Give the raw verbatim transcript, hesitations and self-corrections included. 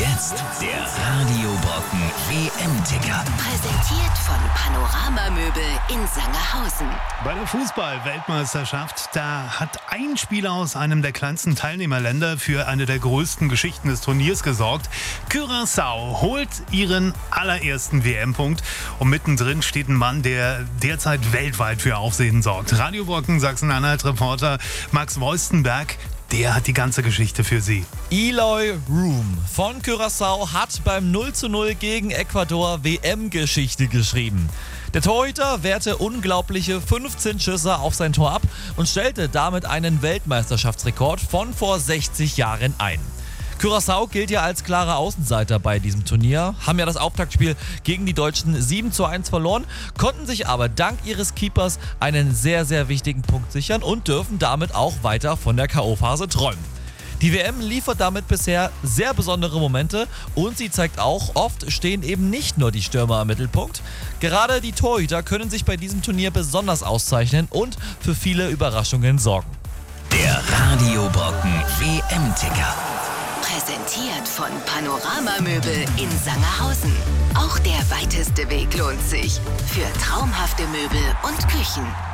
jetzt der Radio Brocken W M-Ticker. Präsentiert von Panorama Möbel in Sangerhausen. Bei der Fußball-Weltmeisterschaft, da hat ein Spieler aus einem der kleinsten Teilnehmerländer für eine der größten Geschichten des Turniers gesorgt. Curaçao holt ihren allerersten W M-Punkt und mittendrin steht ein Mann, der derzeit weltweit für Aufsehen sorgt. Radio Brocken Sachsen-Anhalt-Reporter Max Woistenberg, der hat die ganze Geschichte für Sie. Eloy Room von Curaçao hat beim null zu null gegen Ecuador W M-Geschichte geschrieben. Der Torhüter wehrte unglaubliche fünfzehn Schüsse auf sein Tor ab und stellte damit einen Weltmeisterschaftsrekord von vor sechzig Jahren ein. Curaçao gilt ja als klarer Außenseiter bei diesem Turnier, haben ja das Auftaktspiel gegen die Deutschen sieben zu eins verloren, konnten sich aber dank ihres Keepers einen sehr, sehr wichtigen Punkt sichern und dürfen damit auch weiter von der K O-Phase träumen. Die W M liefert damit bisher sehr besondere Momente und sie zeigt auch, oft stehen eben nicht nur die Stürmer im Mittelpunkt. Gerade die Torhüter können sich bei diesem Turnier besonders auszeichnen und für viele Überraschungen sorgen. Der Radio Brocken W M-Ticker. Präsentiert von Panorama Möbel in Sangerhausen. Auch der weiteste Weg lohnt sich. Für traumhafte Möbel und Küchen.